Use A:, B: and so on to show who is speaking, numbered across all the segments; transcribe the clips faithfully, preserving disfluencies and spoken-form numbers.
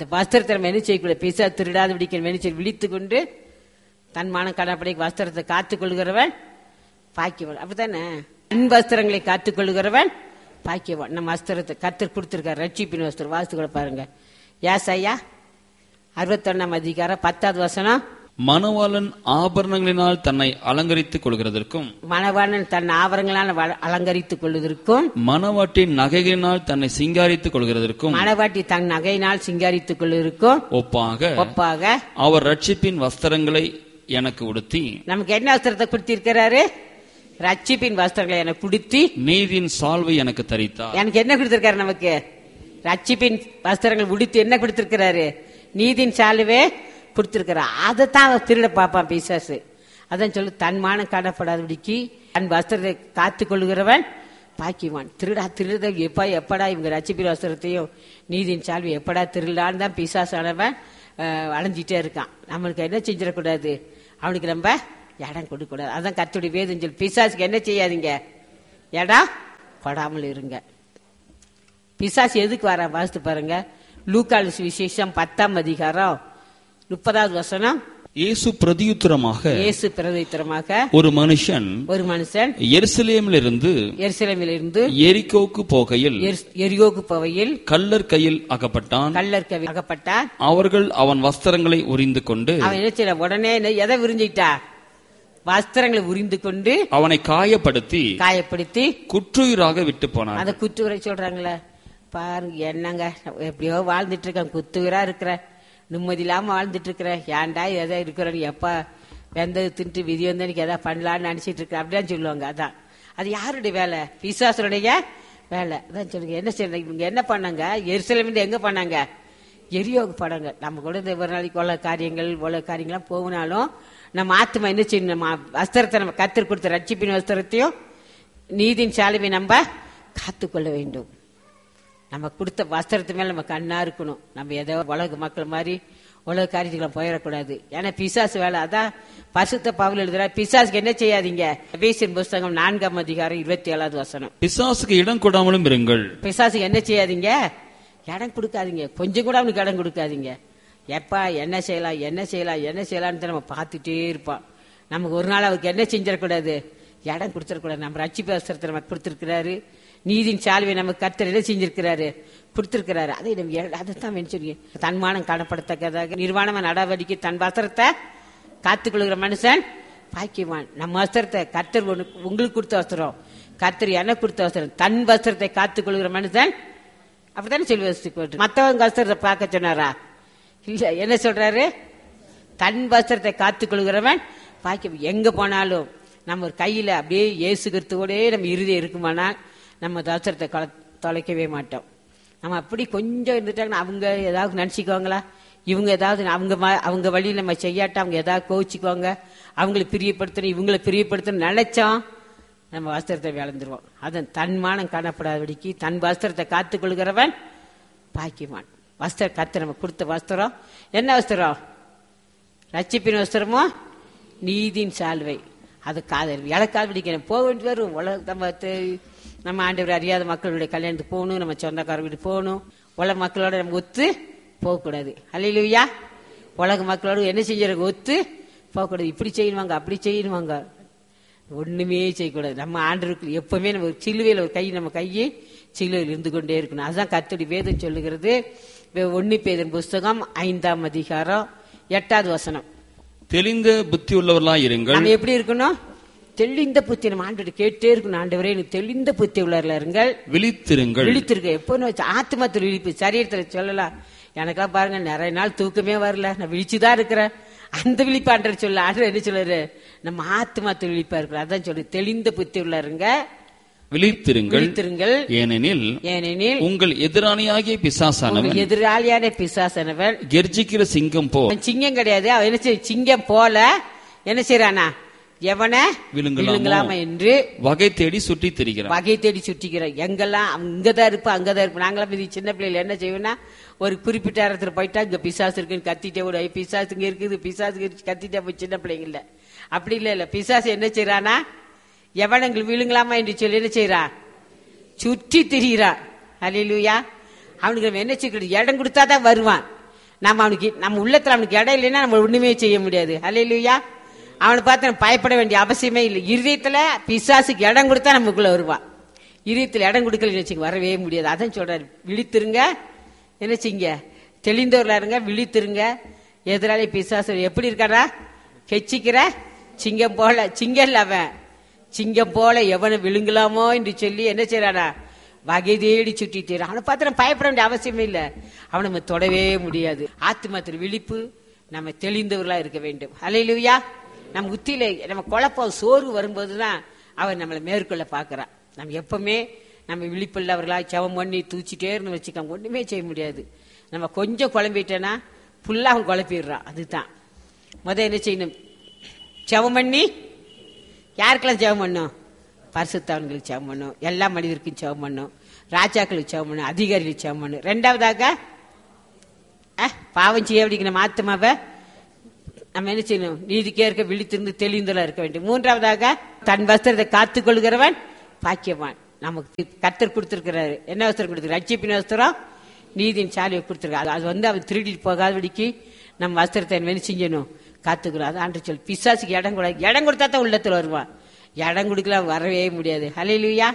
A: வஸ்திரத்தை நம்ம என்ன செய்யக்கூடாது? பிசா திருடாத பிடிக்கணும் என்ன செய்ய விழித்து கொண்டு தன் மான கடப்படைக்கு வஸ்திரத்தை காத்துக் கொள்கிறவன் பாக்கியவன். அப்படித்தானே? தன் வஸ்திரங்களை காத்துக் கொள்கிறவன் பாக்கியவன். நம்ம வஸ்திரத்தை கர்த்தர் கொடுத்திருக்காரு, ரட்சிப்பின் வஸ்திரம். வாசித்து கூட பாருங்க. ஏசாயா அறுபத்தொன்னாம் அதிகாரம் பத்தாவது வசனம்.
B: மணவாளன் ஆபரணங்களினால் தன்னை அலங்கரித்துக் கொள்கிறதற்கும்,
A: மணவாளன் தன் ஆபரணங்களால் அலங்கரித்துக் கொள்வதற்கும்,
B: மணவாட்டின் நகைகளினால் தன்னை சிங்காரித்துக் கொள்கிறதற்கும்,
A: மணவாட்டி தன் நகையினால் சிங்காரித்துக் கொள்வதற்கும்
B: ஒப்பாக
A: ஒப்பாக
B: அவர் ரட்சிப்பின் வஸ்திரங்களை எனக்கு உடுத்தி.
A: நமக்கு என்ன வஸ்திரத்தை கொடுத்திருக்கிறாரு? ரட்சிப்பின் வஸ்திரங்களை எனக்கு கொடுத்தி
B: நீதியின் சால்வை எனக்கு தரித்தார்.
A: எனக்கு என்ன கொடுத்திருக்காரு? நமக்கு ரட்சிப்பின் வஸ்திரங்கள் உடுத்தி என்ன கொடுத்திருக்கிறாரு? நீதியின் சால்வே கொடுத்திருக்கிறார். அதைத்தான் திருட பாப்பான் பிசாசு. அதான் சொல்லு, தன்மானம் காணப்படாதபடிக்கு தன் வஸ்திரத்தை காத்துக் கொள்கிறவன் பாக்கியவான். திருடா திருட எப்ப எப்படா இவங்க ரட்சிப்பின் வஸ்திரத்தையும் நீதியின் சால்வை எப்படா திருடான்னு தான் பிசாசானவன் அலைஞ்சிட்டே இருக்கான். நம்மளுக்கு என்ன செஞ்சிடக்கூடாது? அவனுக்கு நம்ம இடம் கொடுக்க கூடாது. அதான் கர்த்தருடைய வேதம் சொல்லு, பிசாசுக்கு என்ன செய்யாதீங்க? இடம் கொடாமல் இருங்க. பிசாசு எதுக்கு வர வாசித்து பாருங்க. லூக்கால் விசேஷம் பத்தாம் அதிகாரம் முப்பதாவது வசனம்.
B: இயேசு பிரதியுத்தரமாக
A: இயேசு பிரதியுத்தரமாக
B: ஒரு மனுஷன்
A: ஒரு மனுஷன்
B: எருசலேமிலிருந்து
A: எருசலேமிலிருந்து
B: எரிகோவுக்கு போகையில்
A: எரிகோவுக்கு போகையில்
B: கள்ளர் கையில் அகப்பட்டான்
A: கள்ளர் கையில் அகப்பட்டான்.
B: அவர்கள் அவன் வஸ்திரங்களை உரிந்து கொண்டு,
A: அவன் என்ன செய்ய உடனே எதை விரிஞ்சிட்டா? வஸ்திரங்களை உரிந்து கொண்டு
B: அவனை காயப்படுத்தி
A: காயப்படுத்தி
B: குற்றுயிராக விட்டு போனான்.
A: அந்த குற்றுயிரை சொல்றாங்களே பாருங்க, என்னங்க எப்படியோ வாழ்ந்துட்டு இருக்க, குத்துயிரா இருக்கிற, நிம்மதி இல்லாம வாழ்ந்துட்டு இருக்கிற, ஏன்டா எதா இருக்கிறேன்னு எப்ப வெந்தது தின்ட்டு விதி வந்து எனக்கு எதா பண்ணலான்னு நினைச்சிட்டு இருக்க அப்படிதான் சொல்லுவாங்க. அதான் அது யாருடைய வேலை? பிசாசுடைய வேலை. அதான் சொல்லுங்க. என்ன செய்ய இவங்க என்ன பண்ணாங்க? எருசலேமில் எங்க பண்ணாங்க? எரியோக படங்க. நம்ம கூட இந்த ஒரு நாளைக்கு உள்ள காரியங்கள் உள்ள காரியங்கள்லாம் போகனாலும் நம்ம ஆத்மா என்ன செய்யணும்? நம்ம வஸ்திரத்தை நம்ம கர்த்தர் கொடுத்த ரட்சிப்பின் வஸ்திரத்தையும் நீதியின் சாலுவை நம்ம காத்துக்கொள்ள வேண்டும். நம்ம கொடுத்த வஸ்திரத்து மேல நம்ம கண்ணா இருக்கணும். நம்ம ஏதோ உலக மக்கள் மாதிரி உலக காரியத்துக்குள்ள போயிடக்கூடாது. ஏன்னா பிசாசு வேலை. அதான் பரிசுத்த பவுல் எழுதுற, பிசாசுக்கு என்ன செய்யாதீங்க? எபேசியர் புஸ்தகம் நான்காம் அதிகாரம் இருபத்தி ஏழாவது வசனம்.
B: பிசாசுக்கு இடம் கொடாமலும் இருங்கள்.
A: பிசாசுக்கு என்ன செய்யாதீங்க? இடம் கொடுக்காதீங்க. கொஞ்சம் கூட அவனுக்கு இடம் கொடுக்காதீங்க. எப்பா என்ன செய்யலாம் என்ன செய்யலாம் என்ன செய்யலான்னு நம்ம பார்த்துட்டே இருப்பான். நமக்கு ஒரு நாள் அவருக்கு என்ன செஞ்சிடக்கூடாது? இடம் கொடுத்துடக்கூடாது. நம்ம ரட்சிப்பு வஸ்திரத்தை நமக்கு கொடுத்திருக்கிறாரு. நீதியின் சால்வை நமக்கு கர்த்தர் என்ன செஞ்சிருக்கிறாரு? கொடுத்திருக்கிறாரு. அதை நம்ம அதைத்தான் வென்றிருக்கேன். தன்மானம் காணப்படத்தக்கதாக நிர்வாணமா நடவடிக்கை தன் வஸ்திரத்தை காத்துக்கொள்கிற மனுஷன் பாக்கியவான். நம்ம வஸ்திரத்தை கர்த்தர் உங்களுக்கு கொடுத்த வஸ்திரம், கர்த்தர் எனக்கு கொடுத்த வஸ்திரம், தன் வஸ்திரத்தை காத்துக்கொள்கிற மனுஷன் அப்படித்தானே சொல்லி வச்சு மற்றவங்க வஸ்திரத்தை பார்க்க சொன்னாரா? இல்ல. என்ன சொல்றாரு? தன் வஸ்திரத்தை காத்துக்கொள்கிறவன் பாக்கியம். எங்க போனாலும் நம்ம ஒரு கையில அப்படியே இயேசு கிறிஸ்துவோடே நம்ம இறுதி இருக்குமானால் நம்ம வஸ்திரத்தை தொலைக்கவே மாட்டோம். நம்ம அப்படி கொஞ்சம் இருந்துட்டாங்கன்னா அவங்க ஏதாவது நினைச்சுக்குவாங்களா? இவங்க ஏதாவது அவங்க அவங்க வழியில் நம்ம செய்யாட்டா அவங்க ஏதாவது கோவிச்சுக்குவாங்க, அவங்களை பிரியப்படுத்தணும் இவங்களை பிரியப்படுத்தணும் நினைச்சோம் நம்ம வஸ்திரத்தை விளந்துருவோம். அதன் தன்மானம் காணப்படாதபடிக்கு தன் வஸ்திரத்தை காத்துக்கொள்கிறவன் பாக்கியவான். வஸ்திர கத்து நம்ம கொடுத்த வஸ்திரம் என்ன வஸ்திரம்? ரட்சிப்பின் வஸ்திரமோ நீதியின் சால்வை. அது காதல் இலக்கால் பிடிக்கணும். போக வேண்டி வரும். உலக நம்ம நம்ம ஆண்டவர் அறியாத மக்களுடைய கல்யாணத்துக்கு போகணும், நம்ம சொந்தக்கார வீடு போகணும். உலக மக்களோட நம்ம ஒத்து போகக்கூடாது. அல்லேலூயா. உலக மக்களோட என்ன செஞ்சிருக்க? ஒத்து போகக்கூடாது. இப்படி செய்யணுவாங்க அப்படி செய்யணுவாங்க, ஒண்ணுமே செய்யக்கூடாது. நம்ம ஆண்டவருக்கு எப்பவுமே நம்ம சிலுவையில் ஒரு கை நம்ம கையை சிலுவையில் இருந்து கொண்டே இருக்கணும். அதுதான் கர்த்தருடைய வேதம் சொல்லுகிறது. ஒன்னு பேதுரு புஸ்தகம் ஐந்தாம் அதிகாரம் எட்டாவது வசனம்.
B: தெளிந்த புத்தி உள்ளவர்களாய் இருங்கள்.
A: நம்ம எப்படி இருக்கணும்? தெளிந்த புத்தி. நம்ம ஆண்டவர் கேட்டே இருக்கணும், ஆண்டவரே தெளிந்த புத்தி உள்ளவர்களா இருங்கள், விழித்திருங்கள். விழித்திருக்க எப்போ ஆத்மத்தில் விழிப்பு. சரீரத்தில் சொல்லலாம், எனக்கெல்லாம் பாருங்க நிறைய நாள் தூக்கமே வரல, நான் விழிச்சுதான் இருக்கிறேன். அந்த விழிப்பு ஆண்டவர் சொல்ல. ஆண்டவர் என்ன சொல்றாரு? நம்ம ஆத்மத்தில் விழிப்பா இருக்கிறோம். அதான் சொல்லு, தெளிந்த புத்தி உள்ளவருங்க,
B: விழித்திருங்கள். ஏனெனில்
A: ஏனெனில்
B: உங்கள் எதிராளியாகிய பிசாசானவன்
A: எதிராளியான பிசாசானவன்
B: கெர்ச்சிக்கிற சிங்கம் போ.
A: சிங்கம் கிடையாது. அவன் என்ன செய்ய? சிங்கம் போல என்ன செய்யறானா? எவனை விழுங்கலாமா என்று
B: வகை தேடி சுற்றி திரிகிறான்.
A: வகை தேடி சுற்றிக்கிறான். எங்கெல்லாம் அங்கதான் இருப்பா அங்கதான் இருப்போம். நாங்களாம் இது சின்ன பிள்ளைல என்ன செய்வோம்னா, ஒரு குறிப்பிட்ட இடத்துல போயிட்டா இங்க பிசாசு இருக்குன்னு கத்திட்டே விட, பிசாசு இங்க இருக்குது பிசாசு கத்திட்டே போய் சின்ன பிள்ளைங்க இல்ல. அப்படி இல்ல இல்ல பிசாசு என்ன செய்யறானா? எவனங்கள் விழுங்கலாமா என்று சொல்லி என்ன செய்யறான்? சுற்றி திரிகிறான். அல்லேலூயா. அவனுக்கு என்ன செய்ய? இடம் கொடுத்தாதான் வருவான். நம்ம அவனுக்கு நம்ம உள்ளத்துல அவனுக்கு இடம் இல்லைன்னா நம்ம ஒண்ணுமே செய்ய முடியாது. அல்லேலூயா. அவனை பார்த்து நம்ம பயப்பட வேண்டிய அவசியமே இல்லை. இருதயத்துல பிசாசுக்கு இடம் கொடுத்தா நமக்குள்ள வருவான். இருதயத்துல இடம் கொடுக்கலன்னு வச்சுக்க வரவே முடியாது. அதான் சொல்றாரு, விழித்திருங்க, என்ன செய்யுங்க, தெளிந்தவர்களா இருங்க, விழித்திருங்க. எதிராளி பிசாசு எப்படி இருக்காரா, கெச்சிக்கிற சிங்கம் போல, சிங்கம் இல்ல அவன், சிங்கம் போல எவனை விழுங்கலாமோ என்று சொல்லி என்ன செய்யறானா, வகை தேடி சுட்டிட்டு அவனை பார்த்து நம்ம பயப்பட வேண்டிய அவசியமே இல்லை. அவனை நம்ம தொடவே முடியாது. ஆத்துமத்தில் விழிப்பு, நம்ம தெளிந்தவர்களா இருக்க வேண்டும். அல்லேலூயா. நம்ம உத்தியில நம்ம குழப்பம் சோர்வு வரும்போதுதான் அவன் நம்மளை மேற்கொள்ள பாக்குறான். நம்ம எப்பவுமே நம்ம விழிப்புள்ளவர்களா ஜெபம் பண்ணி தூச்சிட்டே இருந்து வச்சுக்காம ஒண்ணுமே செய்ய முடியாது. நம்ம கொஞ்சம் குழம்பிட்டேன்னா ஃபுல்லா அவன் குழப்பிடுறான். அதுதான் முத என்ன செய்யணும், ஜெபம் பண்ணி யாருக்கெல்லாம் ஜெபம் பண்ணும், பரிசுத்தவான்களுக்கு ஜெபம் பண்ணும், எல்லா மனிதருக்கும் ஜெபம் பண்ணும், ராஜாக்களுக்கு ஜெபம் பண்ணும், அதிகாரிகளுக்கு ஜெபம் பண்ணும். ரெண்டாவதாக பாவம் செய்ய அப்படிங்கிற ஆத்துமாவை நம்ம என்ன செய்யணும், நீதிக்கே இருக்க விழித்திருந்து தெளிந்தலா இருக்க வேண்டும். மூன்றாவதாக தன் வஸ்திரத்தை காத்துக் கொள்கிறவன் பாக்கியவான். நமக்கு கர்த்தர் கொடுத்திருக்கிறாரு. என்ன வஸ்திரம் கொடுத்திருக்காரு, ரட்சிப்பின் வஸ்திரம், நீதியின் சாலையை கொடுத்திருக்காரு. அது வந்து அவன் திருடிட்டு போகாதபடிக்கு நம்ம வஸ்திரத்தை என்ன செஞ்சணும், காத்துக்கிறோம். அது ஆண்டு சொல். பிசாசுக்கு இடம் கூட இடம் கொடுத்தா தான் உள்ளத்துல வருவான். இடம் கொடுக்கலாம் வரவே முடியாது. ஹல்லேலூயா.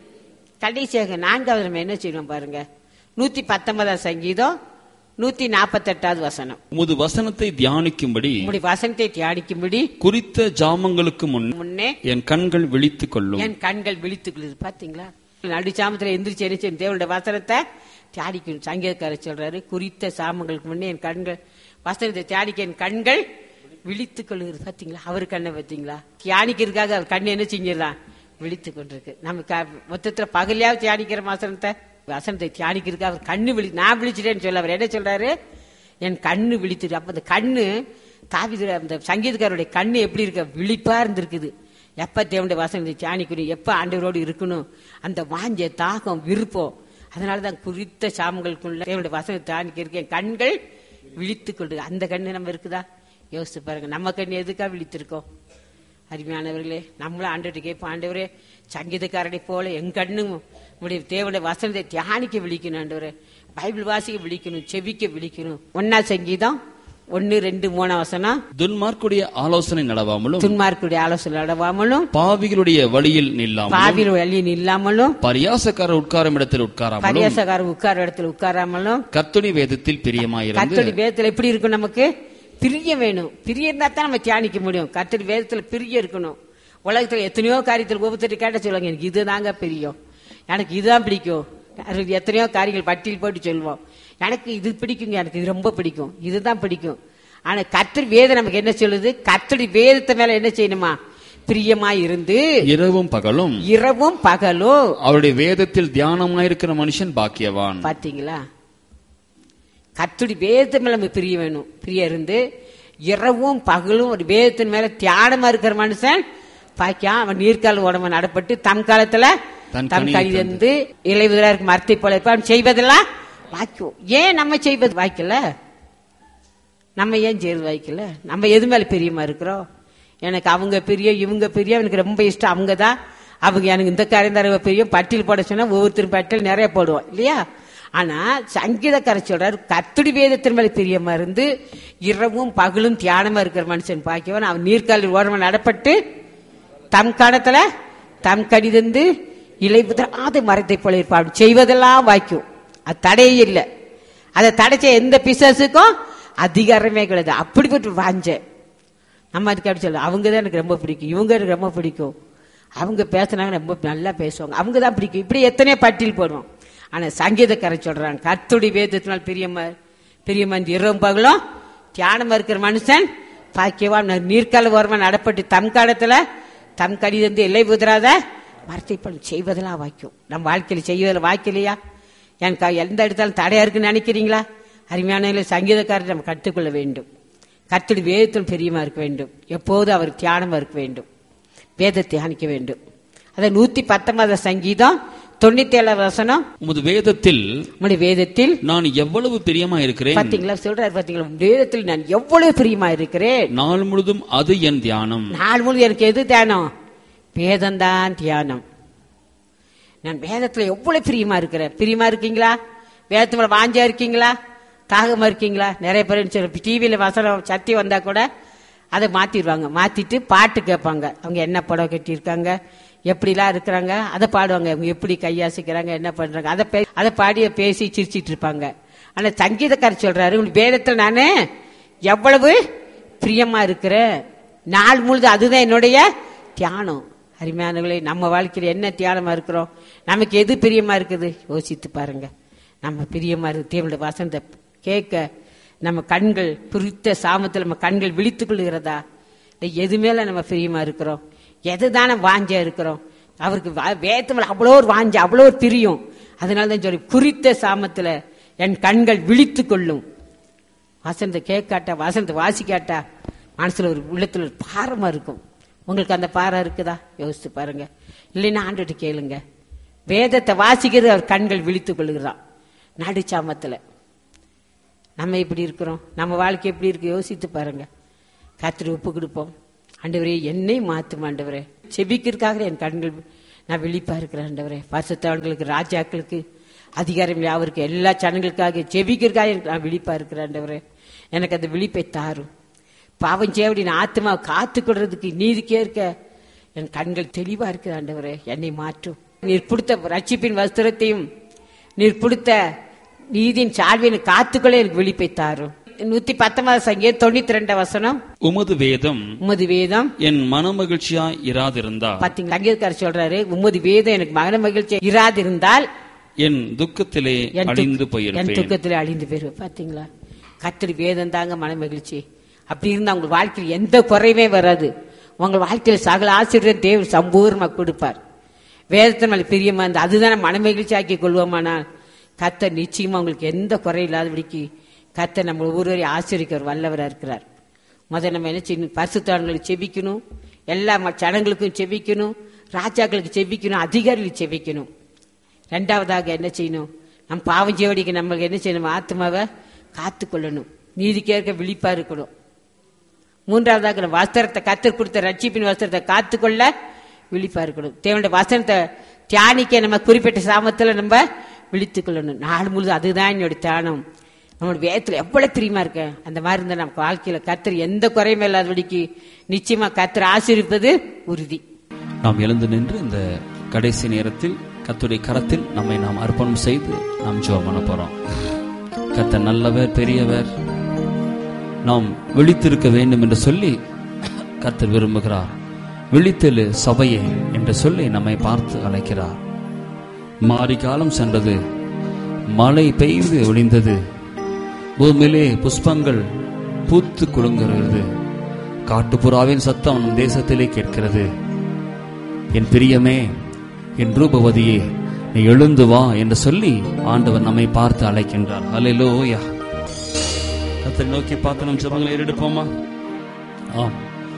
A: கடைசியாக நான்காவது நம்ம என்ன செய்யணும் பாருங்க, நூத்தி பத்தொன்பதாம் சங்கீதம் நூத்தி நாற்பத்தி எட்டாவது வசனம்.
B: உமது வசனத்தை தியானிக்கும்படி
A: உம்முடைய வசனத்தை தியானிக்கும்படி
B: குறித்த ஜாமங்களுக்கு முன்
A: முன்னே
B: என் கண்கள் விழித்துக் கொள்ளும்.
A: என் கண்கள் விழித்துக் கொள்ளுது. பாத்தீங்களா, நடு சாமத்துல எந்திரிச்சு என்ன செய்யணும், தேவனுடைய வசனத்தை தியானிக்கணும். சங்கீதக்காரர் சொல்றாரு, குறித்த சாமங்களுக்கு முன்னே என் கண்கள் வசனத்தை தியானிக்க என் கண்கள் விழித்துக் கொள்ளுகிறது. பாத்தீங்களா, அவரு கண்ணை பாத்தீங்களா, தியானிக்கிறதுக்காக அவர் கண்ணு என்ன செஞ்சிடலாம், விழித்துக் கொண்டிருக்கு. நம்ம மொத்தத்துல பகலையாவது தியானிக்கிற வசனத்தை வசனத்தை தியானிக்கிறதுக்கு அவர் கண்ணு விழி நான் விழிச்சிட்டேன்னு சொல்ல அவர் என்ன சொல்றாரு, என் கண்ணு விழித்துட்டு. அப்ப அந்த கண்ணு தாவீது அந்த சங்கீதக்காரருடைய கண்ணு எப்படி இருக்க, விழிப்பா இருந்திருக்குது. எப்ப தேவனுடைய வசனத்தை தியானிக்கணும், எப்ப ஆண்டவரோடு இருக்கணும், அந்த வாஞ்ச தாகம் விருப்பம். அதனாலதான் குறித்த சாமங்களுக்குள்ள தேவனுடைய வசனத்தை தியானிக்கிறதுக்கு என் கண்கள் விழித்துக் கொண்டு. அந்த கண்ணு நம்ம இருக்குதா யோசிச்சு பாருங்க. நம்ம கண்ணு எதுக்கா விழித்திருக்கோம்? அருமையானவர்களே, நம்மளும் ஆண்டவர்கிட்ட கேட்போம், ஆண்டவரே சங்கீதக்காரனை போல என் கண்ணு உடைய தேவனுடைய வசனத்தை தியானிக்க விழிக்கணும், ஆண்டவரே பைபிள் வாசிக்க விழிக்கணும், செபிக்க விழிக்கணும். ஒன்னா சங்கீதம் ஒன்னு ரெண்டு மூணா வசனம்.
B: துன்மார்க்குடைய ஆலோசனை நடவாமலும்
A: துன்மார்க்குடைய ஆலோசனை நடவாமலும்
B: பாவிகளுடைய வழியில் நில்லாமலும்
A: பாவிகள் வழியில் நில்லாமலும்
B: பரியாசக்காரர் உட்காரும் இடத்தில் உட்காராமலும்
A: பரியாசக்காரர் உட்கார இடத்தில் உட்காராமலும்
B: கர்த்தருடைய வேதத்தில் பிரியமாயிருந்து.
A: கர்த்தருடைய வேதத்தில் எப்படி இருக்கும், நமக்கு பிரிய வேணும். பிரிய இருந்தா தான் நம்ம தியானிக்க முடியும். கர்த்தருடைய வேதத்துல பிரிய இருக்கணும். உலகத்துல எத்தனையோ காரியத்தில் ஒவ்வொருத்தர் கேட்ட சொல்லுவாங்க, எனக்கு இதுதாங்க பிரியம், எனக்கு இதுதான் பிடிக்கும். எத்தனையோ காரியங்கள் பட்டியல் போட்டு சொல்லுவோம், எனக்கு இது பிடிக்குங்க, எனக்கு இது ரொம்ப பிடிக்கும், இதுதான் பிடிக்கும். ஆனா கர்த்தர் வேதம் நமக்கு என்ன சொல்லுது, கர்த்தருடைய வேதத்தை மேல என்ன செய்யணுமா, பிரியமாய் இருந்து
B: இரவும் பகலும்
A: இரவும் பகலும்
B: அவருடைய வேதத்தில் தியானமாயிருக்கிற மனுஷன் பாக்கியவான்.
A: பாத்தீங்களா, கர்த்தருடைய வேதத்தை மேல நம்ம பிரிய வேணும். பிரிய இருந்து இரவும் பகலும் ஒரு வேதத்தின் மேல தியானமா இருக்கிற மனுஷன் பாக்கியா. அவன் நீர்கால உடம்பு நடப்பட்டு தம் காலத்துல தம் கழிந்து இலைவதா இருக்கு மரத்தை போல இருப்பான். செய்வதெல்லாம் வாய்க்கும். ஏன் நம்ம செய்வது வாய்க்கல, நம்ம ஏன் செய்வது வாய்க்கல? நம்ம எது மேல பிரியமா இருக்கிறோம்? எனக்கு அவங்க பிரியம், இவங்க பிரியம், எனக்கு ரொம்ப இஷ்டம் அவங்க தான், அவங்க எனக்கு இந்த காரியம் தர பிரியம். பட்டியல் போட சொன்னா ஒவ்வொருத்தரும் பட்டியல் நிறைய போடுவோம் இல்லையா? ஆனா சங்கீதக்காரர் சொல்றாரு, கர்த்தருடைய வேதத்தின் மேல பிரியமா இருந்து இரவும் பகலும் தியானமா இருக்கிற மனுஷன் பாக்கியவன். அவன் நீர்காலில் ஓரமா நடப்பட்டு தம் காலத்துல தம் கடிதந்து இலை புதராத மரத்தை போல இருப்பான். செய்வதெல்லாம் வாய்க்கும். அது தடையே இல்லை. அதை தடைச்ச எந்த பிசாசுக்கும் அதிகாரமே கிடையாது. அப்படிப்பட்டு வாஞ்ச நம்ம அதுக்கு அப்படி சொல்ல, அவங்க தான் எனக்கு ரொம்ப பிடிக்கும், இவங்க எனக்கு ரொம்ப பிடிக்கும், அவங்க பேசினாங்க ரொம்ப நல்லா பேசுவாங்க, அவங்க தான் பிடிக்கும். இப்படி எத்தனையோ பட்டியல் போடுவோம். ஆனா சங்கீதக்காரர் சொல்றாங்க, கர்த்தருடைய வேதத்தினால் பிரியமா பிரியமா இரவும் பகலும் தியானமா இருக்கிற மனுஷன் பாக்கியவான். நீர்கால ஓரமா நடப்பட்டு தம் காலத்துல தம் கடிதந்து எல்லை புதராத மரத்தை போல செய்வதெல்லாம் வாய்க்கும். நம்ம வாழ்க்கையில செய்வதில் வாய்க்கலையா? எனக்கு எந்த இடத்தாலும் தடையா இருக்குன்னு நினைக்கிறீங்களா? அருமையான சங்கீதக்காரர் நம்ம கற்றுக்கொள்ள வேண்டும். கர்த்தருடைய வேதத்தில் பிரியமா இருக்க வேண்டும். எப்போதும் அவர் தியானமா இருக்க வேண்டும், வேதத்தை தியானிக்க வேண்டும். அத நூத்தி பத்தொன்பது சங்கீதம் தொண்ணூத்தி ஏழாவது வசனம்.
B: உமது வேதத்தில்
A: உம்முடைய வேதத்தில் நான்
B: எவ்வளவு பிரியமா இருக்கிறேன்.
A: பாத்தீங்களா, சொல்றாரு பாத்தீங்களா, வேதத்தில் நான் எவ்வளவு பிரியமா இருக்கிறேன்.
B: நாள் முழுதும் அது என் தியானம்.
A: நாள் முழுதும் எனக்கு எது தியானம்? வேதம்தான் தியானம். நான் வேதத்துல எவ்வளவு பிரியமா இருக்கிறேன். பிரியமா இருக்கீங்களா? வேதத்துல வாஞ்சா இருக்கீங்களா? தாகமா இருக்கீங்களா? நிறைய பேர் டிவியில வசனம் சத்தி வந்தா கூட அதை மாத்திடுவாங்க. மாத்திட்டு பாட்டு கேட்பாங்க. அவங்க என்ன புடவை கட்டியிருக்காங்க, எப்படிலாம் இருக்கிறாங்க, அதை பாடுவாங்க. அவங்க எப்படி கையாசிக்கிறாங்க, என்ன பண்றாங்க, அதை அதை பாடி பேசி சிரிச்சிட்டு இருப்பாங்க. ஆனா சங்கீதக்காரர் சொல்றாரு, உன் வேதத்துல நானு எவ்வளவு பிரியமா இருக்கிறேன், நாள் முழுது அதுதான் என்னுடைய தியானம். அருமையானவர்களே, நம்ம வாழ்க்கையில என்ன தியானமா இருக்கிறோம், நமக்கு எது பிரியமா இருக்குது யோசித்து பாருங்க. நம்ம பிரியமா இருக்கு தேவனுடைய வசனத்தை கேட்க நம்ம கண்கள் குறித்த சாமத்தில் நம்ம கண்கள் விழித்துக் கொள்கிறதா, எது மேல நம்ம பிரியமா இருக்கிறோம், எதுதானே வாஞ்சா இருக்கிறோம். அவருக்கு வேதத்து மேல அவ்வளோ ஒரு வாஞ்ச, அவ்வளோ ஒரு பிரியம். அதனாலதான் சொல்லி குறித்த சாமத்துல என் கண்கள் விழித்துக் கொள்ளும். வசனத்தை கேட்காட்டா, வசனத்தை வாசிக்காட்டா மனசுல ஒரு உள்ளத்துல ஒரு பாரமா இருக்கும். உங்களுக்கு அந்த பாரம் இருக்குதா யோசித்து பாருங்க. இல்லைன்னா ஆண்டுட்டு கேளுங்க. வேதத்தை வாசிக்கிறது அவர் கண்கள் விழித்துக் கொள்ளுகிறான். நடுச்சாமத்துல நம்ம எப்படி இருக்கிறோம், நம்ம வாழ்க்கை எப்படி இருக்கு யோசித்து பாருங்க. கர்த்தருக்கு ஒப்பு கொடுப்போம். ஆண்டவரே என்னை மாத்தும் ஆண்டவரே, செபிக்கிறதுக்காக என் கண்கள் நான் விழிப்பா இருக்கிறேன் ஆண்டவரே. பரிசுத்தவான்களுக்கு, ராஜாக்களுக்கு, அதிகாரம் யாவருக்கு, எல்லா ஜனங்களுக்காக செபிக்கிறதுக்காக நான் விழிப்பா இருக்கிறேன் ஆண்டவரே. எனக்கு அந்த விழிப்பை தாரும். பாவம் செய்ய நான் ஆத்மா காத்துக்கொள்றதுக்கு நீதிக்கே இருக்க என் கண்கள் தெளிவா இருக்குது ஆண்டவரே. என்னை மாற்றும். நீர் கொடுத்த ரட்சிப்பின் வஸ்திரத்தையும் நீர் கொடுத்த நீதியின் சால்வியை காத்துக்கொள்ள எனக்கு விழிப்பை தாரும். நூத்தி பத்தொன்பது சங்கீதம் தொண்ணூத்தி ரெண்டு வசனம், உமது வேதம் உமது வேதம் என் மன மகிழ்ச்சியா இராதிருந்தா. பாத்தீங்களா, சங்கீதக்காரர் சொல்றாரு, உமது வேதம் எனக்கு மன மகிழ்ச்சியா இராதிருந்தால் என் துக்கத்திலே அழிந்து போயிருப்பேன். என் துக்கத்திலே அழிந்து போயிருவேன். பாத்தீங்களா, கர்த்தர் வேதம் தாங்க மன மகிழ்ச்சி. அப்படி இருந்தா உங்க வாழ்க்கையில் எந்த குறையுமே வராது. உங்க வாழ்க்கையில சகல ஆசீர்வாதம் தேவன் சம்பூர்ணமா கொடுப்பார். வேதத்தின் மேல பிரியமா இருந்தா அதுதானே மன மகிழ்ச்சி ஆக்கி கொள்வோமானால் கர்த்தர் நிச்சயமா உங்களுக்கு எந்த குறை இல்லாதபடிக்கு கர்த்தர் நம்ம ஒவ்வொருவரையும் ஆசீர்வதிக்க வல்லவரா இருக்கிறார். முதல்ல நம்ம என்ன செய்யணும், பரிசுத்தவான்களுக்கு செபிக்கணும், எல்லா ஜனங்களுக்கும் செபிக்கணும், ராஜாக்களுக்கு செபிக்கணும், அதிகாரிகளுக்கு செபிக்கணும். ரெண்டாவதாக என்ன செய்யணும், நம்ம பாவம் செய்வடிக்கு நம்மளுக்கு என்ன செய்யணும், ஆத்மாவை காத்து கொள்ளணும், நீதிக்கேற்க விழிப்பா இருக்கணும். மூன்றாவதாக வஸ்திரத்தை, கர்த்தர் கொடுத்த ரட்சிப்பின் வஸ்திரத்தை காத்துக்கொள்ள விழிப்பா இருக்கணும். தேவனுடைய வசனத்தை தியானிக்க நம்ம குறிப்பிட்ட சாமத்துல நம்ம விழித்துக் கொள்ளணும். நாள் முழுது அதுதான் என்னுடைய தியானம். நம்மளோட வேதத்துல எவ்வளவு பிரியமா இருக்க அந்த மாதிரி இருந்தா நமக்கு வாழ்க்கையில கர்த்தர் எந்த குறையுமே இல்லாதபடிக்கு நிச்சயமா கர்த்தர் ஆசீர்வதிப்பது உறுதி.
B: நாம் எழுந்து நின்று இந்த கடைசி நேரத்தில் கர்த்தருடைய கரத்தில் நம்மை நாம் அர்ப்பணம் செய்து நாம் ஜெபம் பண்ண போறோம். கர்த்தர் நல்லவர், பெரியவர், நாம் விழித்திருக்க வேண்டும் என்று சொல்லி கர்த்தர் விரும்புகிறார். விழித்தெழு சபையே என்று சொல்லி நம்மை பார்த்து அழைக்கிறார். மாரி காலம் சென்றது, மழை பெய்து ஒளிந்தது, பூமியிலே புஷ்பங்கள் பூத்து குலுங்குகிறது, காட்டுப்புறாவின் சத்தம் தேசத்திலே கேட்கிறது. என் பிரியமே, என் ரூபவதியே, நீ எழுந்து வா என்று சொல்லி ஆண்டவர் நம்மை பார்த்து அழைக்கின்றார். அல்லேலூயா. கர்த்தரை நோக்கி பார்த்து நம் ஜெபங்களை ஏறெடுப்போமா? ஆம்,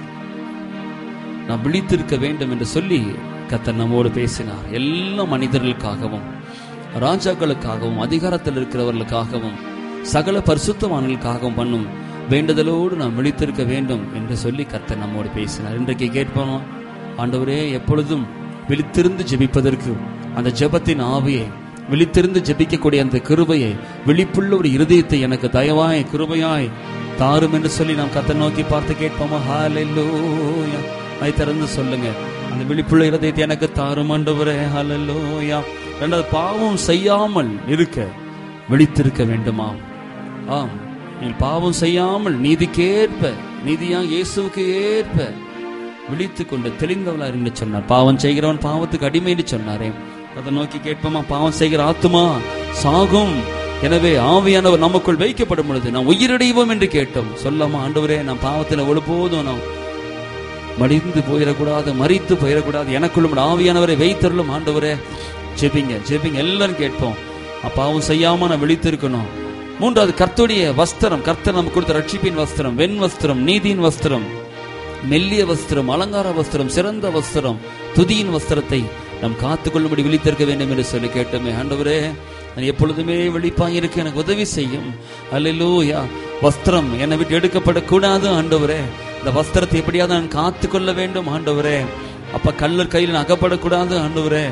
B: நாம் விழித்திருக்க வேண்டும் என்று சொல்லி கர்த்தர் நம்மோடு பேசினார். எல்லா மனிதர்களுக்காகவும், ராஜாக்களுக்காகவும், அதிகாரத்தில் இருக்கிறவர்களுக்காகவும், சகல பரிசுத்தவான்களுக்காகவும் பண்ணும் வேண்டுதலோடு நாம் விழித்திருக்க வேண்டும் என்று சொல்லி கர்த்தர் நம்மோடு பேசினார். இன்றைக்கு கேட்போம், ஆண்டவரே, எப்பொழுதும் விழித்திருந்து ஜெபிப்பதற்கு அந்த ஜெபத்தின் ஆவியை, விழித்திருந்து ஜெபிக்கக்கூடிய அந்த கிருபையை, விழிப்புள்ள ஒரு இருதயத்தை எனக்கு தயவாய் கிருபையாய் தாரும் என்று சொல்லி நாம் கர்த்தரை நோக்கி பார்த்து கேட்போமா? ஹல்லேலூயா. அதை திறந்து சொல்லுங்க, அந்த விழிப்புள்ள இருதயத்தை எனக்கு தாரும் ஆண்டவரே. ஹல்லேலூயா. இரண்டாவது, பாவம் செய்யாமல் இருக்க விழித்திருக்க வேண்டுமா? ஆம், நீங்கள் பாவம் செய்யாமல் நீதிக்கேற்ப, நீதியா இயேசுவுக்கு ஏற்ப விழித்துக் கொண்டு தெளிந்தவளா என்று சொன்னார். பாவம் செய்கிறவன் பாவத்துக்கு அடிமை என்று சொன்னாரே, அதை நோக்கி கேட்போமா? பாவம் செய்கிற ஆத்துமா சாகும், எனவே ஆவியானவர் நமக்குள் வைக்கப்படும் பொழுது நாம் உயிரடைவோம் என்று கேட்டோம். சொல்லாமா? ஆண்டவரே, நான் பாவத்தில் ஒழுப்போதும் நாம் மடிந்து போயிடக்கூடாது, மறித்து போயிடக்கூடாது, எனக்குள்ளும் ஆவியானவரை வைத்தருளும் ஆண்டவரே. ஜெபிங்க, ஜெபிங்க, எல்லாரும் கேட்போம். பாவம் செய்யாம நான் விழித்திருக்கணும். மூன்றாவது, கர்த்தருடைய வஸ்திரம், கர்த்தர் நமக்கு கொடுத்த ரட்சிப்பின் வஸ்திரம், வெண் வஸ்திரம், நீதியின் வஸ்திரம், மெல்லிய வஸ்திரம், அலங்கார வஸ்திரம், சிறந்த வஸ்திரம், துதியின் வஸ்திரத்தை நாம் காத்துக்கொள்ளும்படி விழித்திருக்க வேண்டும் என்று சொல்லி கேட்டோமே. ஆண்டவரே, நான் எப்பொழுதுமே விழிப்பாயிருக்க எனக்கு உதவி செய்யும். அல்லேலூயா. வஸ்திரம் என்னை விட்டு எடுக்கப்படக்கூடாது ஆண்டவரே. இந்த வஸ்திரத்தை எப்படியாவது நான் காத்துக்கொள்ள வேண்டும் ஆண்டவரே. அப்ப கல்லர் கையில் அகப்படக்கூடாது ஆண்டவரே.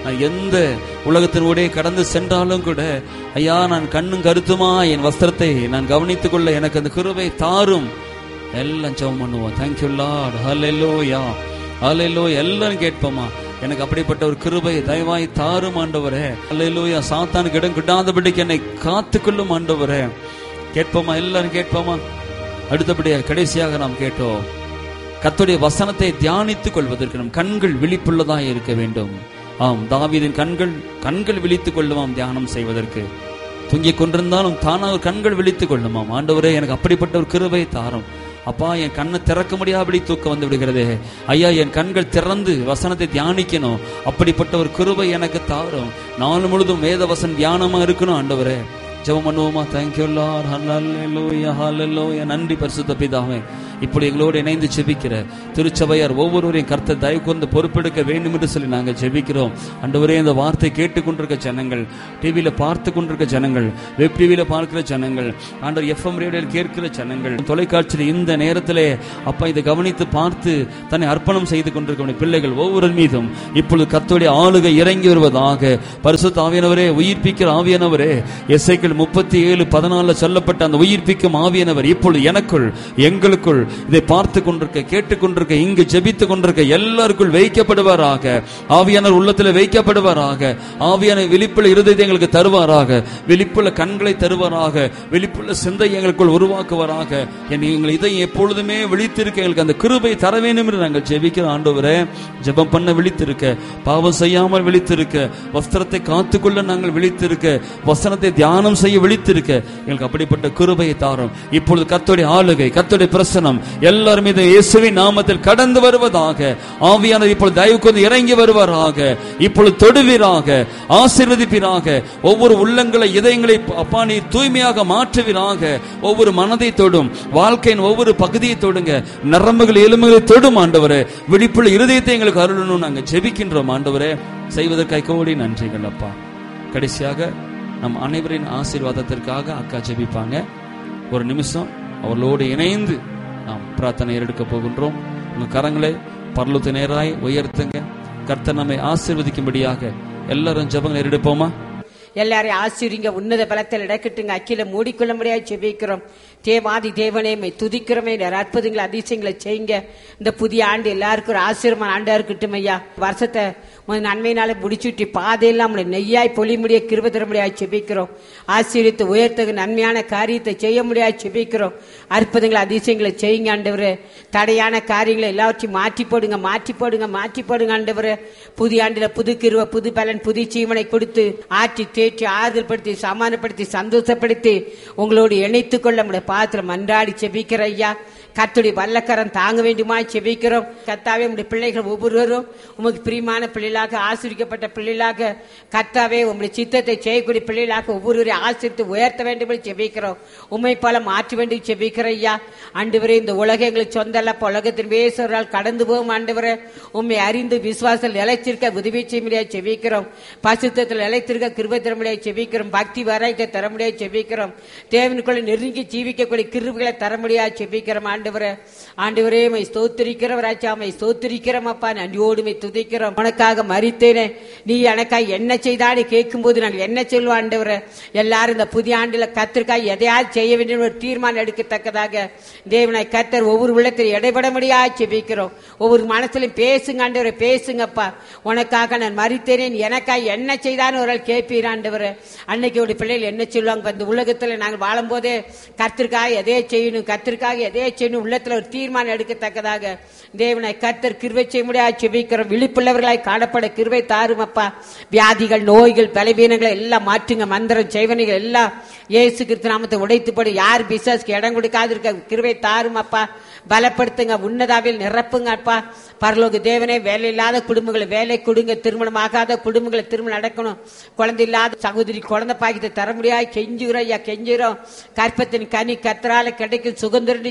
B: நான் எந்த உலகத்தினூடே கடந்து சென்றாலும் கூட ஐயா, நான் கண்ணும் கருத்துமா என் வஸ்திரத்தை நான் கவனித்துக் கொள்ள எனக்கு அந்த கிருபை தாரும். எல்லாம் ஜெபம் பண்ணுவோம். Thank you Lord. ஹல்லேலூயா, ஹல்லேலூயா. எல்லாரும் கேட்போமா, எனக்கு அப்படிப்பட்ட ஒரு கிருபை தயவாய் தாரும் ஆண்டவரே. ஹல்லேலூயா. சாத்தானுக்கு இடம் கிட்டாதபடிக்கு என்னை காத்துக்கொள்ளும் ஆண்டவரே. கேட்போமா, எல்லாரும் கேட்போமா. அடுத்தபடியாக கடைசியாக நாம் கேட்டோம், கர்த்தருடைய வசனத்தை தியானித்துக் கொள்வதற்கு நம் கண்கள் விழிப்புள்ளதாக இருக்க வேண்டும். ஆம், தாவீதின் கண்கள் கண்கள் விழித்துக் கொள்ளுமாம் தியானம் செய்வதற்கு. தூங்கிக் கொண்டிருந்தாலும் தானாக கண்கள் விழித்துக் கொள்ளுமாம். ஆண்டவரே, எனக்கு அப்படிப்பட்ட ஒரு கிருபை தாரும். அப்பா, என் கண்ணை திறக்க முடியாதபடி தூக்கம் வந்து விடுகிறதே ஐயா, என் கண்கள் திறந்து வசனத்தை தியானிக்கணும். அப்படிப்பட்ட ஒரு கிருபை எனக்கு தாரும். நாள் முழுதும் வேத வசனம் தியானமா இருக்கணும் ஆண்டவரே. ஜெபம் பண்ணுவோமா. Thank you Lord. ஹல்லேலூயா, ஹல்லேலூயா. நன்றி பரிசுத்த பிதாவே. இப்படி எங்களோடு இணைந்து ஜெபிக்கிற திருச்சபையார் ஒவ்வொருவரையும் கர்த்தர் தயவு கொண்டு பொறுப்பெடுக்க வேண்டும் என்று சொல்லி நாங்கள் ஜெபிக்கிறோம். ஆண்டவரே, இந்த வார்த்தை கேட்டுக்கொண்டிருக்க ஜனங்கள், டிவியில பார்த்து கொண்டிருக்க ஜனங்கள், வெப் டிவியில பார்க்கிற ஜனங்கள், ஆண்டவர் எஃப்எம் ரேடியோவில் கேட்கிற ஜனங்கள், தொலைக்காட்சியில் இந்த நேரத்திலே அப்பா இதை கவனித்து பார்த்து தன்னை அர்ப்பணம் செய்து கொண்டிருக்க பிள்ளைகள் ஒவ்வொரு மீதும் இப்பொழுது கர்த்தருடைய ஆளுகை இறங்கி வருவதாக. பரிசுத்த ஆவியானவரே, உயிர்ப்பிக்கிற ஆவியானவரே, எசேக்கியேல் முப்பத்தி ஏழு பதினாலுல சொல்லப்பட்ட அந்த உயிர்ப்பிக்கும் ஆவியானவர் இப்பொழுது எனக்குள் எங்களுக்குள் இதை பார்த்து கொண்டிருக்க கேட்டுக் கொண்டிருக்க இங்கு ஜெபித்துக் கொண்டிருக்க எல்லாருக்குள் வைக்கப்படுவாராக. ஆவியானவர் உள்ளத்தில் வைக்கப்படுவாராக. ஆவியான விழிப்புள்ள இருதயத்தை எங்களுக்கு தருவாராக. விழிப்புள்ள கண்களை தருவாராக. விழிப்புள்ள சிந்தை எங்களுக்குள் உருவாக்குவாராக. எங்கள் இதை எப்பொழுதுமே விழித்திருக்க எங்களுக்கு அந்த கிருபை தர வேண்டும் என்று நாங்கள் ஜெபிக்கிறோம். ஆண்டவரே, ஜெபம் பண்ண விழித்திருக்க, பாவம் செய்யாமல் விழித்திருக்க, வஸ்திரத்தை காத்துக்கொள்ள நாங்கள் விழித்திருக்க, வசனத்தை தியானம் செய்ய விழித்திருக்க எங்களுக்கு அப்படிப்பட்ட கிருபையை தாரும். இப்பொழுது கர்த்தருடைய ஆளுகை, கர்த்தருடைய பிரசன்னம் எல்லாரும் மீது இயேசுவின் நாமத்தில் கடந்து வருவதாக. ஆவியானவர் இப்பொழுது தயவு கொண்டு இறங்கி வருவாராக. இப்பொழுது தொடுவீராக, ஆசீர்வதிப்பீராக. ஒவ்வொரு உள்ளங்களை, இதயங்களை அப்பா நீ தூய்மையாக மாற்றுவீராக. ஒவ்வொரு மனதை தொடும், வாழ்க்கையின் ஒவ்வொரு பகுதியை தொடுங்க. நரம்புகள் எலும்புகளை தொடும் ஆண்டவரே. விழிப்புள்ள இருதயத்தை எங்களுக்கு அருளணும் நாங்கள் ஜெபிக்கின்றோம் ஆண்டவரே. செய்வதற்காக கோடி நன்றிகள் அப்பா. கடைசியாக நம் அனைவரின் ஆசீர்வாதத்திற்காக அக்கா ஜெபிப்பாங்க. ஒரு நிமிஷம் அவர்களோடு இணைந்து நாம் பிரார்த்தனை எடுக்க போகின்றோம். உங்க கரங்களை பரலோகத்து நேராய் உயர்த்துங்க. கர்த்தர் நம்மை ஆசீர்வதிக்கும்படியாக எல்லாரும் ஜெபங்களை எடுப்போமா.
A: எல்லாரையும் ஆசீர்வதிங்க. உன்னத பலத்தில் இடக்கட்டுங்க. அக்கில மூடிக்கொள்ள முடியாது ஜெபிக்கிறோம். தேவாதி தேவனே, துதிக்கிறோமே, அற்புதங்களை அதிசயங்களை செய்யுங்க. இந்த புதிய ஆண்டு எல்லாருக்கும் ஒரு ஆசீர்வாதமான ஆண்டா இருக்கட்டும் ஐயா. வருஷத்தை நன்மையினால முடிச்சுட்டு பாதையெல்லாம் நெய்யாய் பொழி முடிய கிருபை தர முடியாது ஜெபிக்கிறோம். ஆசீர்வித்து உயர்த்தகு நன்மையான காரியத்தை செய்ய முடியாது ஜெபிக்கிறோம். அற்புதங்களை அதிசயங்களை செய்யுங்க ஆண்டவரே. தடையான காரியங்களை எல்லாவற்றையும் மாற்றி போடுங்க, மாற்றி போடுங்க, மாற்றி போடுங்க ஆண்டவரே. புதிய ஆண்டுல புது கிருபை, புது பலன், புது ஜீவனை கொடுத்து ஆற்றி தேற்றி ஆறுதல் படுத்தி சமாதானப்படுத்தி சந்தோஷப்படுத்தி உங்களோடு இணைத்துக் கொள்ள முடிய பாத்திர மன்றாடி செபிக்கிற ஐயா. கர்த்தருடைய வல்லக்கரம் தாங்க வேண்டுமா செபிக்கிறோம். கர்த்தாவே, உங்களுடைய பிள்ளைகள் ஒவ்வொருவரும் உமக்கு பிரியமான பிள்ளைகளாக, ஆசீர்வதிக்கப்பட்ட பிள்ளைகளாக, கர்த்தாவே உங்களுடைய சித்தத்தை செய்யக்கூடிய பிள்ளைகளாக ஒவ்வொருவரையும் ஆசீர்வித்து உயர்த்த வேண்டும் என்று செபிக்கிறோம். உண்மை போல மாற்ற வேண்டும் செபிக்கிற ஐயா. ஆண்டவரே, இந்த உலகம் எங்களுக்கு சொந்த அல்ல, உலகத்தின் வேசவரால் கடந்து போகும் ஆண்டவரே. உண்மை அறிந்து விசுவாசத்தில் நிலைத்திருக்க உதவி செய்ய முடியாது செபிக்கிறோம். பசுத்தத்தில் நிலைத்திருக்க கிருபை தர முடியாது செபிக்கிறோம். பக்தி வராயத்தை தர முடியாது செபிக்கிறோம். தேவனுக்குள்ள நெருங்கி ஜீவிக்கக்கூடிய கிருபைகளை தர முடியாது செபிக்கிறோம். ஆண்டவரே, ஆண்டவரே மை ஸ்தோத்திரிக்கிறவராச்சா, மை ஸ்தோத்திரிக்கிறோம் அப்பா. நன்றியோடுமை துதிக்கிறோம். உனக்காக மரித்தேனே, நீ எனக்காக என்ன செய்தான்னு கேட்கும் போது நாங்கள் என்ன சொல்லுவோம் ஆண்டவரே. எல்லாரும் இந்த புதிய ஆண்டுல கர்த்தருக்காக எதையாவது செய்ய வேண்டும் ஒரு தீர்மானம் எடுக்கத்தக்கதாக தேவனை கர்த்தர் ஒவ்வொரு உள்ளத்தில் இடைபட முடியாது செபிக்கிறோம். ஒவ்வொரு மனசுலையும் பேசுங்க ஆண்டவரே, பேசுங்கப்பா. உனக்காக நான் மரித்தேனே, எனக்காக என்ன செய்தான்னு ஒரு கேட்பீர் ஆண்டவரே. அன்னைக்கு ஒரு பிள்ளைகள் என்ன சொல்லுவாங்க, இந்த உலகத்துல நாங்கள் வாழும் போதே கர்த்தருக்காக எதையே செய்யணும், கர்த்தருக்காக எதையே செய்யணும் உள்ளத்துல ஒரு தீர்மானம் எடுக்கத்தக்கதாக தேவனை கர்த்தர் கிருபை செய்ய முடியாது செபிக்கிறோம். விழிப்புள்ளவர்களாய் காணப்பட கிருபை தாரும் அப்பா. வியாதிகள், நோய்கள், பலவீனங்களை எல்லாம் மாற்றுங்க. மந்திரம் செய்வனைகள் எல்லாம் இயேசு கிறிஸ்து நாமத்தை உடைத்து போடு. யார் பிசாசுக்கு இடம் கொடுக்காது இருக்க கிருபை தாரும் அப்பா. பலப்படுத்துங்க, உன்னதாவில் நிரப்புங்க அப்பா. பரலோக தேவனே, வேலை இல்லாத குடும்பங்களை வேலை கொடுங்க. திருமணம் ஆகாத குடும்பங்களை திருமணம் நடக்கணும். குழந்தை இல்லாத சகோதரி குழந்தை பாக்கியத்தை தர முடியாது கெஞ்சுகிறோம் ஐயா, கெஞ்சுகிறோம். கற்பத்தின் கனி கத்தரால கிடைக்கும் சுகந்தரன்னு சொன்னீர்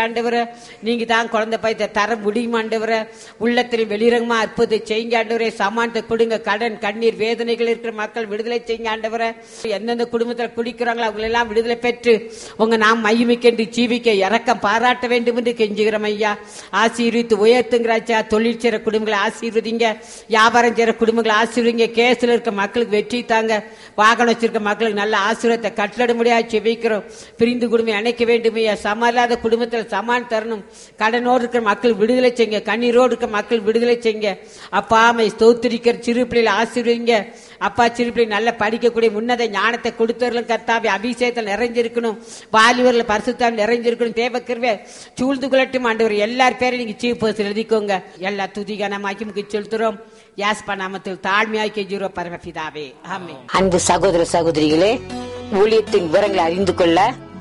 A: ஆண்டவரே. நீங்க தான் குழந்தை பயத்தை தர முடியும் ஆண்டவரே. உள்ளத்திலும் வெளிரங்கமா அற்புதத்தை செய்யுங்க ஆண்டவரே. சமானத்தை கொடுங்க. கடன் கண்ணீர் வேதனைகள் இருக்கிற மக்கள் விடுதலை செய்யுங்க ஆண்டவரே. எந்தெந்த குடும்பத்தில் குடிக்கிறாங்களோ அவங்க எல்லாம் விடுதலை பெற்று உங்க நாம் மையமிக்கென்று ஜீவிக்க இரக்கம் பாராட்ட வேண்டும் என்று கெஞ்சுகிறோம் ஐயா. ஆசீர்வித்து உயர்த்துங்கிறாச்சா. தொழில் செய்கிற குடும்பங்களை ஆசீர்வதிங்க. வியாபாரம் செய்கிற குடும்பங்களை ஆசீர்வதிங்க. கேஸ்ல இருக்க மக்களுக்கு வெற்றி தாங்க. வாகனம் வச்சிருக்க மக்களுக்கு நல்ல ஆசீர்வாதத்தை கட்டளை முடியாது செபிக்கிறோம். பிரிந்து குடும்பம் இணைக்க வேண்டும் ஐயா. சமல்லாத குடும்பத்தில் சமான் தரணும். கடனோடு இருக்கிற மக்கள் விடுதலை செய்யுங்க. கண்ணீரோடு இருக்க மக்கள் விடுதலை செய்யுங்க. அப்பா அம்மை ஸ்தோத்திரிக்கிற சிறு பிள்ளைகளை ஆசீர்வதிங்க. அப்பா சிறு பிள்ளை நல்ல படிக்கக்கூடிய உன்னத ஞானத்தை கொடுத்தவர்களும் கர்த்தாவே அபிஷேகத்தில் நிறைஞ்சிருக்கணும். வாலிபர்கள் பரிசுத்தால் நிறைஞ்சிருக்கணும். தேவக்கிருபை சூழ்ந்து கொள்ளட்டும் ஆண்டவர். எல்லார் பேரையும் நீங்க சீஃப் பர்சன் எழுதிக்கோங்க. எல்லா துதிகானமாக்கி முக்கிய செலுத்துறோம். யாஸ்பா நாமத்தில் தாழ்மையாய் கெஞ்சுறோ பரமபிதாவே, ஆமென். அன்பு சகோதர சகோதரிகளே, ஊழியத்தின் விவரங்களை அறிந்து கொள்ள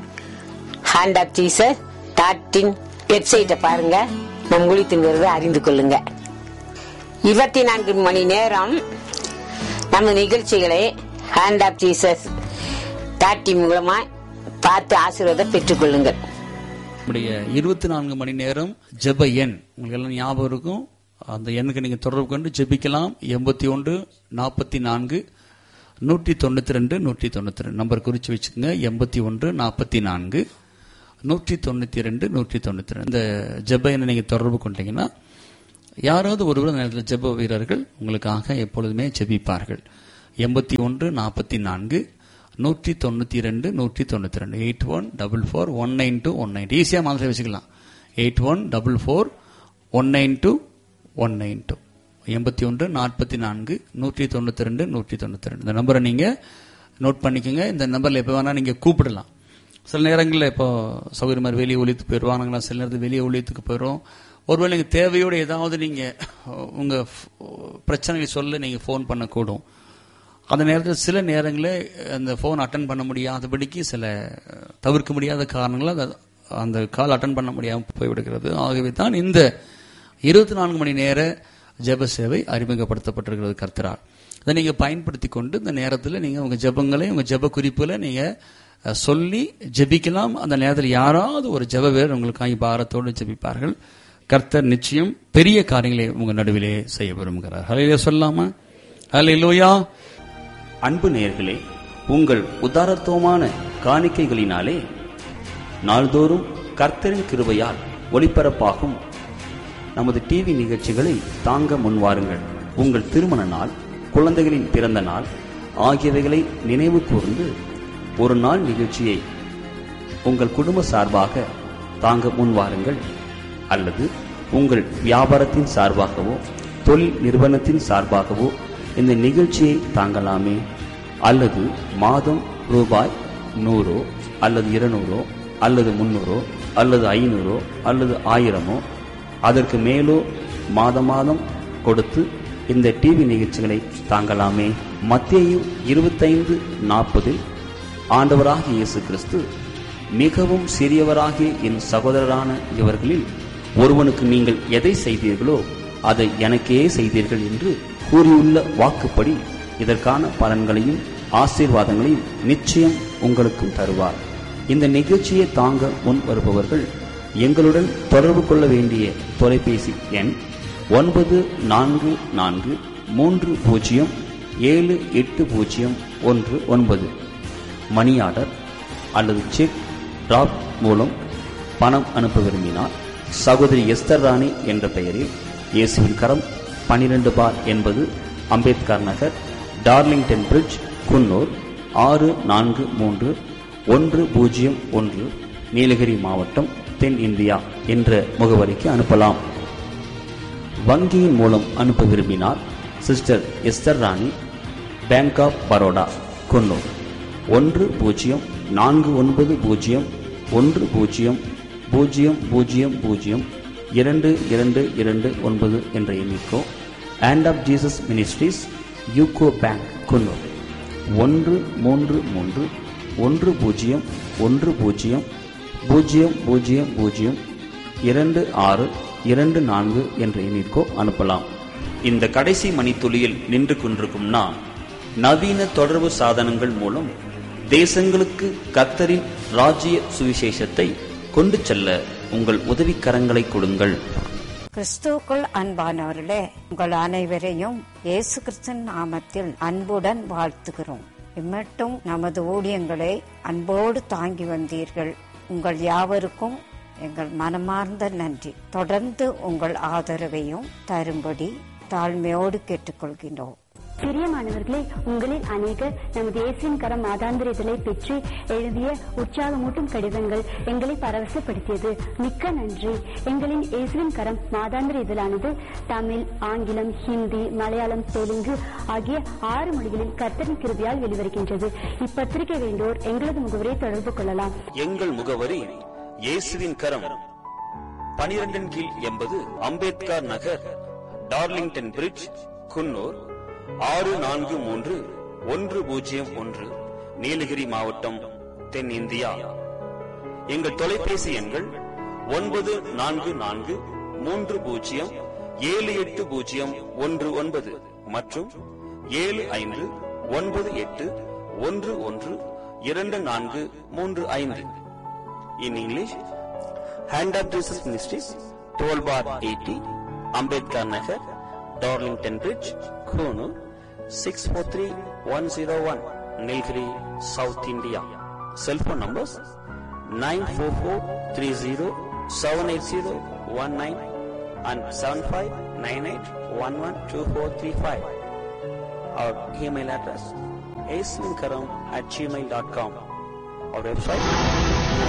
A: hand of Jesus dot in வெப்சைட்டை பாருங்க. நம் ஊழியத்தின் விவரத்தை அறிந்து கொள்ளுங்க. இருபத்தி நான்கு மணி நேரம் நம்ம நிகழ்ச்சிகளை hand of Jesus dot in மூலமா பார்த்து ஆசீர்வாதம் பெற்றுக் கொள்ளுங்கள்.
B: நம்முடைய இருபத்தி நான்கு மணி நேரம் ஜெப எண் உங்களுக்கு எல்லாம் ஞாபகம் இருக்கும். அந்த எண்ணுக்கு நீங்க தொடர்பு கொண்டு ஜெபிக்கலாம். எண்பத்தி ஒன்று நாற்பத்தி நான்கு நூற்றி தொண்ணூத்தி ரெண்டு நூற்றி தொண்ணூத்தி ரெண்டு நம்பர் குறிச்சு வச்சுக்கோங்க. எண்பத்தி ஒன்று நாற்பத்தி நான்கு நூற்றி தொண்ணூத்தி ரெண்டு நூற்றி தொண்ணூத்தி ரெண்டு இந்த ஜெப எண்ணை நீங்க தொடர்பு கொண்டீங்கன்னா யாராவது ஒருவர் அந்த நேரத்தில் ஜெப வீரர்கள் உங்களுக்காக எப்பொழுதுமே ஜெபிப்பார்கள். எண்பத்தி ஒன்று நாற்பத்தி நான்கு நூற்றி தொண்ணூத்தி ரெண்டு நூற்றி தொண்ணூத்தி ரெண்டு eight one double four one nine two one nine ஈஸியா மாதிரி வச்சுக்கலாம். Eight one double four one nine two one nine two எண்பத்தி ஒன்று நாற்பத்தி நான்கு நூற்றி தொண்ணூத்தி ரெண்டு நூற்றி தொண்ணூத்தி ரெண்டு இந்த நம்பரை நீங்க நோட் பண்ணிக்கோங்க. இந்த நம்பர்ல எப்ப வேணா நீங்க கூப்பிடலாம். சில நேரங்களில் இப்போ சௌகரிய மாதிரி வெளியே ஒழித்துக்கு போயிடுவாங்களா, சில நேரத்தில் வெளியே ஒழித்துக்கு போயிடும். ஒருவேளை நீங்க தேவையோடு ஏதாவது நீங்க உங்க பிரச்சனைகளை சொல்ல நீங்க போன் பண்ணக்கூடும். அந்த நேரத்தில் சில நேரங்களில் அந்த போன் அட்டன் பண்ண முடியாதபடிக்கு சில தவிர்க்க முடியாத காரணங்களால் அந்த கால் அட்டன் பண்ண முடியாமல் போய்விடுகிறது. ஆகவே தான் இந்த இருபத்தி நான்கு மணி நேர ஜெப சேவை அறிமுகப்படுத்தப்பட்டிருக்கிறது கர்த்தரால். இதை நீங்க பயன்படுத்தி கொண்டு இந்த நேரத்தில் நீங்க உங்க ஜெபங்களை உங்க ஜெப குறிப்புகளை நீங்க சொல்லி ஜெபிக்கலாம். அந்த நேரத்தில் யாராவது ஒரு ஜெப வீரர் உங்களுக்காக பாரத்தோடு ஜெபிப்பார்கள். கர்த்தர் நிச்சயம் பெரிய காரியங்களை உங்க நடுவிலே செய்ய விரும்புகிறார். ஹல்லேலூயா சொல்லாமா? ஹல்லேலூயா.
C: அன்பு நேயர்களே, உங்கள் உதாரத்துவமான காணிக்கைகளினாலே நாள்தோறும் கர்த்தரின் கிருபையால் ஒளிபரப்பாகும் நமது டிவி நிகழ்ச்சிகளை தாங்க முன்வாருங்கள். உங்கள் திருமண நாள், குழந்தைகளின் பிறந்த நாள் ஆகியவைகளை நினைவு கூர்ந்து ஒரு நாள் நிகழ்ச்சியை உங்கள் குடும்ப சார்பாக தாங்க முன்வாருங்கள். அல்லது உங்கள் வியாபாரத்தின் சார்பாகவோ தொழில் நிறுவனத்தின் சார்பாகவோ இந்த நிகழ்ச்சியை தாங்கலாமே. அல்லது மாதம் ரூபாய் நூறோ அல்லது இருநூறோ அல்லது முன்னூறோ அல்லது ஐநூறோ அல்லது ஆயிரமோ அதற்கு மேலோ மாதம் மாதம் கொடுத்து இந்த டிவி நிகழ்ச்சிகளை தாங்கலாமே. மத்தேயு இருபத்தைந்து நாற்பதில் ஆண்டவராகிய இயேசு கிறிஸ்து, மிகவும் சிறியவராகிய என் சகோதரரான இவர்களில் ஒருவனுக்கு நீங்கள் எதை செய்தீர்களோ அதை எனக்கே செய்தீர்கள் என்று கூறியுள்ள வாக்குப்படி இதற்கான பலன்களையும் ஆசீர்வாதங்களையும் நிச்சயம் உங்களுக்கும் தருவார். இந்த நிகழ்ச்சியை தாங்க முன் வருபவர்கள் எங்களுடன் தொடர்பு கொள்ள வேண்டிய தொலைபேசி எண் ஒன்பது நான்கு நான்கு மூன்று பூஜ்ஜியம் ஏழு எட்டு பூஜ்ஜியம் ஒன்று ஒன்பது. மணி ஆர்டர் அல்லது செக் டிராப் மூலம் பணம் அனுப்ப விரும்பினார் சகோதரி எஸ்தர் ராணி என்ற பெயரில் இயேசுவின் கரம் பனிரெண்டு பார் என்பது அம்பேத்கர் நகர், டார்லிங்டன் பிரிட்ஜ், குன்னூர் ஆறு நான்கு மூன்று ஒன்று பூஜ்ஜியம் ஒன்று, நீலகிரி மாவட்டம், தென் இந்தியா என்ற முகவரிக்கு அனுப்பலாம். வங்கியின் மூலம் அனுப்ப விரும்பினார் sister Esther Rani, bank of Baroda, Coonoor ஒன்று பூஜ்ஜியம் நான்கு ஒன்பது பூஜ்ஜியம் ஒன்று பூஜ்ஜியம் பூஜ்ஜியம் பூஜ்ஜியம் பூஜ்ஜியம் இரண்டு இரண்டு இரண்டு ஒன்பது என்ற எண்ணிக்கோ. Hand of Jesus ministries, UCO bank, Coonoor ஒன்று மூன்று மூன்று ஒன்று பூஜ்ஜியம் ஒன்று பூஜ்ஜியம் பூஜ்ஜியம் பூஜ்ஜியம் பூஜ்ஜியம் இரண்டு ஆறு இரண்டு நான்கு என்ற எண்ணிற்கோ அனுப்பலாம். இந்த கடைசி மணித்துளியில் நின்று கொண்டிருக்கும் நாம் நவீன தொடர்பு சாதனங்கள் மூலம் தேசங்களுக்கு கர்த்தரின் ராஜ்ய சுவிசேஷத்தை கொண்டு செல்ல உங்கள் உதவிக்கரங்களை கொடுங்கள்.
D: கிறிஸ்துவுக்குள் அன்பானவர்களே, உங்கள் அனைவரையும் இயேசு கிறிஸ்துவின் நாமத்தில் அன்புடன் வாழ்த்துகிறோம். இம்மட்டும் நமது ஊழியங்களை அன்போடு தாங்கி வந்தீர்கள். உங்கள் யாவருக்கும் எங்கள் மனமார்ந்த நன்றி. தொடர்ந்து உங்கள் ஆதரவையும் தரும்படி தாழ்மையோடு கேட்டுக்கொள்கின்றோம்.
E: பிரியமானவர்களே, உங்களில் அநேகர் நமது இயேசுவின் கரம் மாதாந்திர இதழை பெற்று எழுதிய உற்சாகமூட்டும் கடிதங்கள் எங்களை பரவசப்படுத்தியது. மிக்க நன்றி. எங்களின் இயேசுவின் கரம் மாதாந்திர இதழானது தமிழ், ஆங்கிலம், ஹிந்தி, மலையாளம், தெலுங்கு ஆகிய ஆறு மொழிகளில் கர்த்தரின் கிருபையால் வெளிவருகின்றது. இப்பத்திரிகை வேண்டோர் எங்களது முகவரை தொடர்பு கொள்ளலாம்.
C: எங்கள் முகவரி இயேசுவின் கரம், பனிரெண்டின் கீழ் எண்பது அம்பேத்கர் நகர், டார்லிங்டன் பிரிட்ஜ், குன்னூர் ஆறு நான்கு மூன்று ஒன்று பூஜ்ஜியம் ஒன்று, நீலகிரி மாவட்டம், தென் இந்தியா. எங்கள் தொலைபேசி எண்கள் ஒன்பது நான்கு நான்கு மூன்று பூஜ்ஜியம் ஏழு எட்டு பூஜ்ஜியம் ஒன்று ஒன்பது மற்றும் ஏழு ஐந்து ஒன்பது எட்டு ஒன்று ஒன்று இரண்டு நான்கு மூன்று ஐந்து. In English, Hand of Jesus Ministries, twelve bar eighty, Ambedkar Nagar, Darlington Bridge, Konoor, six four three one zero one, Nilgiri, South India. Cell phone numbers nine four four three zero seven eight zero one nine and seven five nine eight one one two four three five. Our email address aislinkaram at gmail dot com. Our website